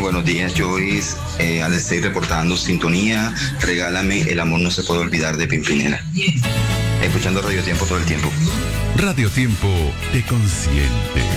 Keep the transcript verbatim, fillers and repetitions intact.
buenos días, Joyce. Eh, al estar reportando sintonía, regálame El amor no se puede olvidar de Pimpinela. Escuchando Radio Tiempo todo el tiempo. Radio Tiempo te consiente.